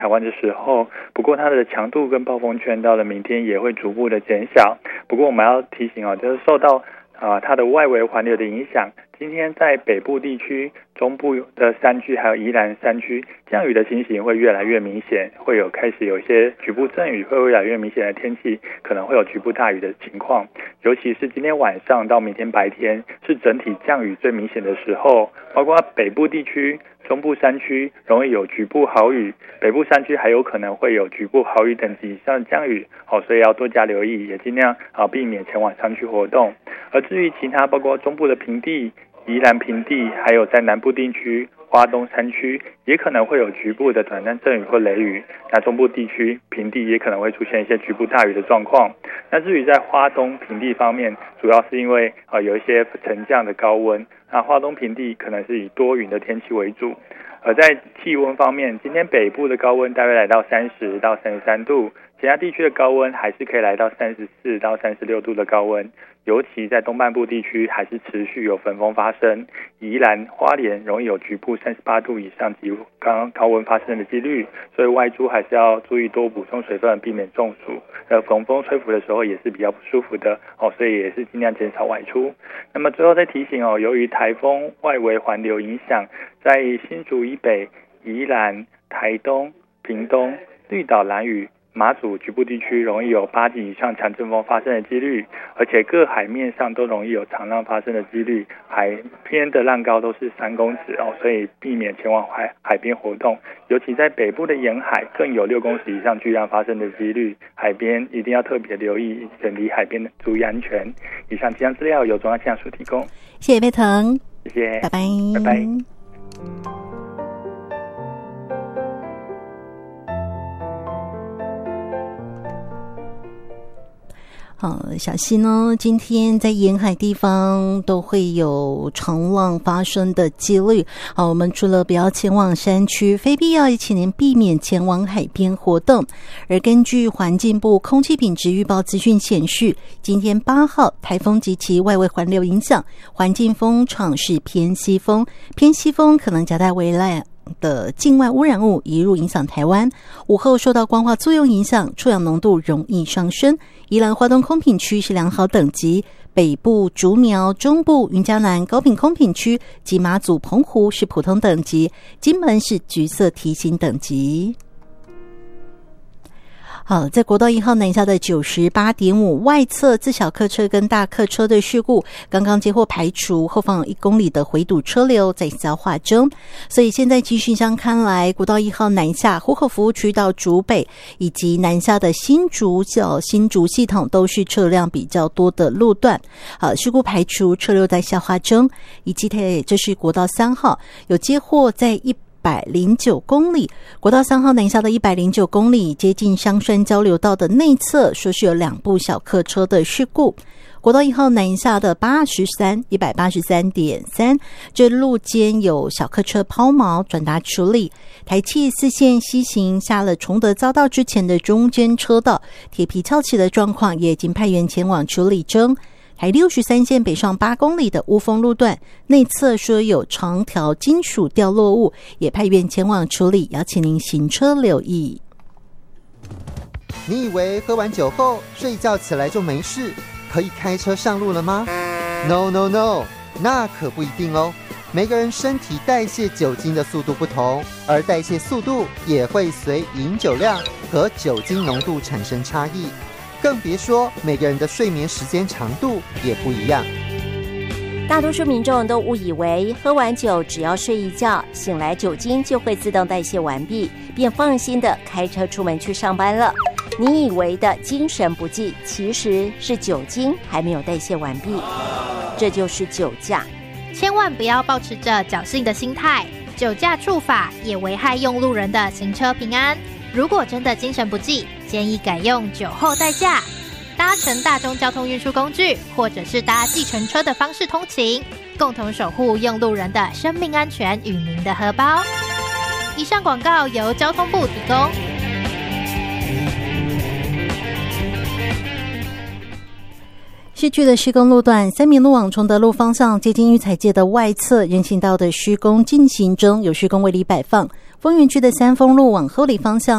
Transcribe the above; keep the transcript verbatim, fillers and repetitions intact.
台湾的时候，不过它的强度跟暴风圈到了明天也会逐步的减小。不过我们要提醒哦，就是受到啊、呃、它的外围环流的影响，今天在北部地区、中部的山区还有宜兰山区，降雨的情形会越来越明显，会有开始有一些局部阵雨，会越来越明显的天气，可能会有局部大雨的情况。尤其是今天晚上到明天白天，是整体降雨最明显的时候，包括北部地区、中部山区容易有局部豪雨，北部山区还有可能会有局部豪雨等级以上的降雨，哦，所以要多加留意，也尽量啊避免前往山区活动。而至于其他包括中部的平地、宜兰平地，还有在南部地区、花东山区，也可能会有局部的短暂阵雨或雷雨。那中部地区平地也可能会出现一些局部大雨的状况。那至于在花东平地方面，主要是因为呃有一些沉降的高温，那花东平地可能是以多云的天气为主。而在气温方面，今天北部的高温大约来到三十到三十三度，其他地区的高温还是可以来到三十四到三十六度的高温。尤其在东半部地区还是持续有焚风发生，宜兰、花莲容易有局部三十八度以上极高高温发生的几率，所以外出还是要注意多补充水分，避免中暑。呃，逢风吹拂的时候也是比较不舒服的哦，所以也是尽量减少外出。那么最后再提醒哦，由于台风外围环流影响，在新竹以北、宜兰、台东、屏东、绿岛、兰屿、马祖局部地区容易有八级以上强阵风发生的几率，而且各海面上都容易有长浪发生的几率，海边的浪高都是三公尺哦，所以避免前往海海边活动。尤其在北部的沿海更有六公尺以上巨浪发生的几率，海边一定要特别留意，远离海边，注意安全。以上气象资料由中央气象署提供， 谢谢飞腾， 谢谢， 拜拜， 拜拜。 好，小心哦！今天在沿海地方都会有长浪发生的几率。好，我们除了不要前往山区，非必要也请您避免前往海边活动。而根据环境部空气品质预报资讯显示，今天八号台风及其外围环流影响，环境风场是偏西风，偏西风可能夹带微量的境外污染物移入影响台湾，午后受到光化作用影响，臭氧浓度容易上升。宜兰花东空品区是良好等级，北部竹苗、中部云嘉南高屏空品区及马祖澎湖是普通等级，金门是橘色提醒等级。好，在国道一号南下的 九十八点五 外侧自小客车跟大客车的事故刚刚接获排除，后方有一公里的回堵车流在消化中，所以现在继续上看来，国道一号南下湖口服务区到竹北以及南下的新竹角新竹系统都是车辆比较多的路段。好，事故排除，车流在消化中。以及这是国道三号有接获在一一百零九公里，国道三号南下的一百零九公里，接近香山交流道的内侧，说是有两部小客车的事故。国道一号南下的八十三 一百八十三点三，这路间有小客车抛锚转达处理。台七四线西行下了崇德匝道之前的中间车道，铁皮翘起的状况也已经派员前往处理中。台六十三线北上八公里的乌峰路段内侧说有长条金属掉落物，也派员前往处理，邀请您行车留意。 你以为喝完酒后睡觉起来就没事，可以开车上路了吗？ No No No， 那可不一定哦。每个人身体代谢酒精的速度不同，而代谢速度也会随饮酒量和酒精浓度产生差异。更别说每个人的睡眠时间长度也不一样。 大多数民众都误以为喝完酒只要睡一觉，醒来酒精就会自动代谢完毕，便放心的开车出门去上班了。你以为的精神不济，其实是酒精还没有代谢完毕，这就是酒驾。 千万不要抱持着侥幸的心态，酒驾触法也危害用路人的行车平安。如果真的精神不济，建议改用酒后代驾，搭乘大众交通运输工具或者是搭计程车的方式通勤，共同守护用路人的生命安全与您的荷包。以上广告由交通部提供。 市区的施工路段，三民路往崇德路方向接近育才街的外侧人行道的施工进行中，有施工围篱摆放。丰原区的三丰路往后里方向